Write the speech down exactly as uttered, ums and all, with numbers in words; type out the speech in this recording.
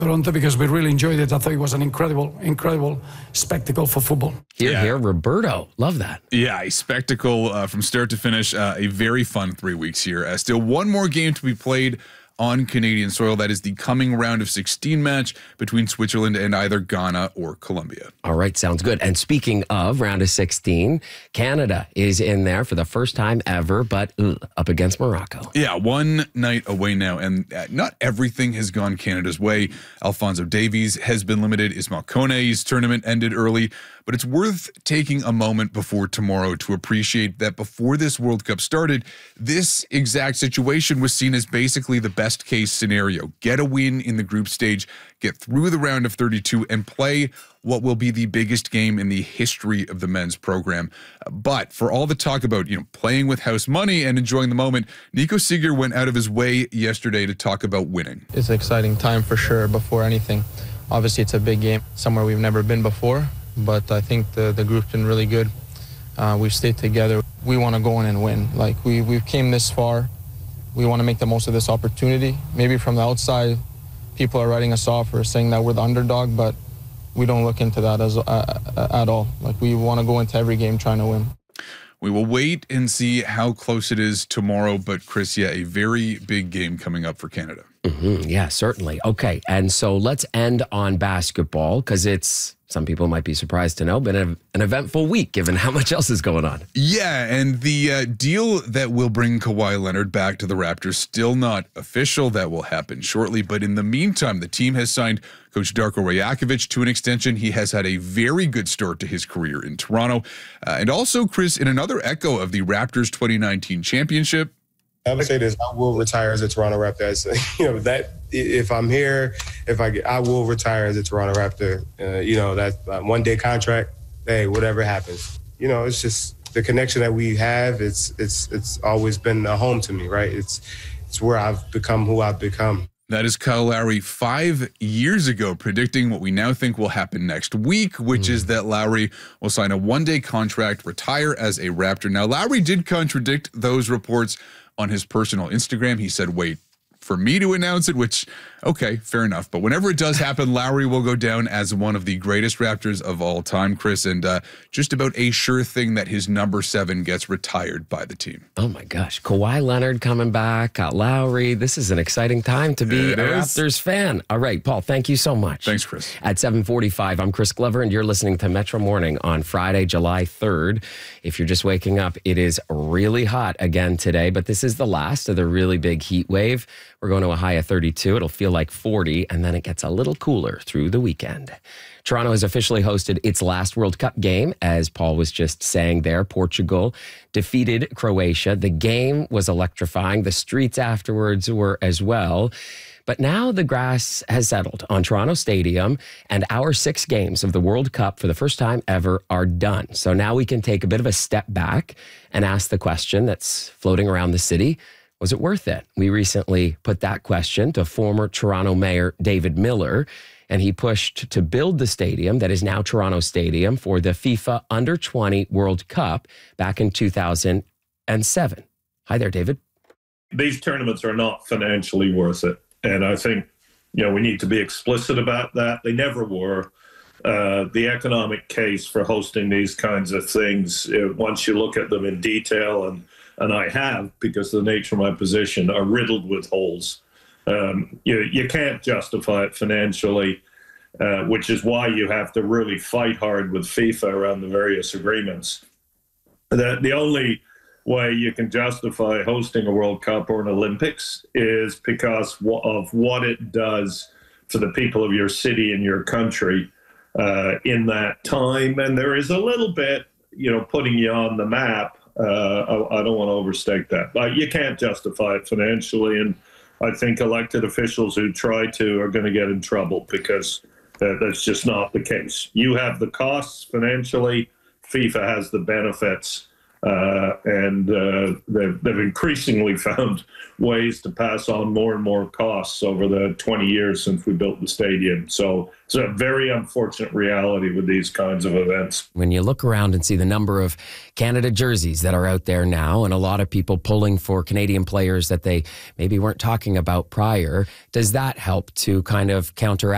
Toronto because we really enjoyed it. I thought it was an incredible, incredible spectacle for football. Here, Yeah. here, Roberto. Love that. Yeah, a spectacle uh, from start to finish. Uh, a very fun three weeks here. Uh, still one more game to be played on Canadian soil. That is the coming round of sixteen match between Switzerland and either Ghana or Colombia. All right, sounds good. And speaking of round of sixteen, Canada is in there for the first time ever, but ugh, up against Morocco. Yeah, one night away now, and uh, not everything has gone Canada's way. Alphonso Davies has been limited. Ismail Kone's tournament ended early, but it's worth taking a moment before tomorrow to appreciate that before this World Cup started, this exact situation was seen as basically the best case scenario. Get a win in the group stage, get through the round of thirty-two, and play what will be the biggest game in the history of the men's program. But for all the talk about, you know, playing with house money and enjoying the moment, Nico Seeger went out of his way yesterday to talk about winning. It's an exciting time for sure before anything. Obviously, it's a big game, somewhere we've never been before, but I think the, the group's been really good. Uh, we've stayed together. We want to go in and win. Like, we, we've came this far. We want to make the most of this opportunity. Maybe from the outside, people are writing us off or saying that we're the underdog, but we don't look into that as uh, at all. Like, we want to go into every game trying to win. We will wait and see how close it is tomorrow, but Chris, yeah, a very big game coming up for Canada. Mm-hmm. Yeah, certainly. Okay, and so let's end on basketball because it's, some people might be surprised to know, but an, an eventful week given how much else is going on. Yeah, and the uh, deal that will bring Kawhi Leonard back to the Raptors still not official. That will happen shortly. But in the meantime, the team has signed Coach Darko Rajakovic to an extension. He has had a very good start to his career in Toronto. Uh, and also, Chris, in another echo of the Raptors twenty nineteen championship, I would say this: I will retire as a Toronto Raptor. You know that if I'm here, if I get, I will retire as a Toronto Raptor. Uh, you know that uh, one day contract. Hey, whatever happens, you know, it's just the connection that we have. It's it's it's always been a home to me, right? It's it's where I've become who I've become. That is Kyle Lowry five years ago predicting what we now think will happen next week, which mm. is that Lowry will sign a one-day contract, retire as a Raptor. Now, Lowry did contradict those reports on his personal Instagram. He said, wait for me to announce it, which, okay, fair enough. But whenever it does happen, Lowry will go down as one of the greatest Raptors of all time, Chris, and uh, just about a sure thing that his number seven gets retired by the team. Oh, my gosh. Kawhi Leonard coming back, got Lowry. This is an exciting time to be It a is. Raptors fan. All right, Paul, thank you so much. Thanks, Chris. At seven forty-five, I'm Chris Glover, and you're listening to Metro Morning on Friday, July third. If you're just waking up, it is really hot again today, but this is the last of the really big heat wave. We're going to a high of thirty-two. It'll feel like forty, and then it gets a little cooler through the weekend. Toronto has officially hosted its last World Cup game, as Paul was just saying there. Portugal defeated Croatia. The game was electrifying. The streets afterwards were as well. But now the grass has settled on Toronto Stadium, and our six games of the World Cup for the first time ever are done. So now we can take a bit of a step back and ask the question that's floating around the city. Was it worth it? We recently put that question to former Toronto Mayor David Miller, and he pushed to build the stadium that is now Toronto Stadium for the FIFA Under twenty World Cup back in two thousand seven. Hi there, David. These tournaments are not financially worth it. And I think, you know, we need to be explicit about that. They never were. Uh, the economic case for hosting these kinds of things, uh, once you look at them in detail, and and I have, because of the nature of my position, are riddled with holes. Um, you, you can't justify it financially, uh, which is why you have to really fight hard with FIFA around the various agreements. The, the only way you can justify hosting a World Cup or an Olympics is because of what it does for the people of your city and your country uh, in that time. And there is a little bit, you know, putting you on the map. Uh, I, I don't want to overstate that. But you can't justify it financially. And I think elected officials who try to are going to get in trouble because uh, that's just not the case. You have the costs financially. FIFA has the benefits. Uh, and uh, they've, they've increasingly found ways to pass on more and more costs over the twenty years since we built the stadium. So it's a very unfortunate reality with these kinds of events. When you look around and see the number of Canada jerseys that are out there now, and a lot of people pulling for Canadian players that they maybe weren't talking about prior, does that help to kind of counteract